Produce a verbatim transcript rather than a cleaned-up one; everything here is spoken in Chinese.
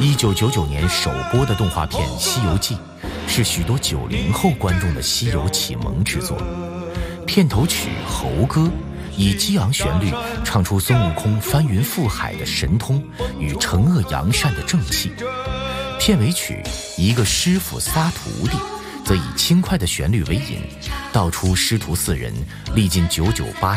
一九九九年首播的动画片《西游记》是许多九零后观众的西游启蒙之作。片头曲《猴歌》以激昂旋律唱出孙悟空翻云覆海的神通与惩恶扬善的正气。片尾曲《一个师傅仨徒弟》则以轻快的旋律为引，道出师徒四人历尽九九八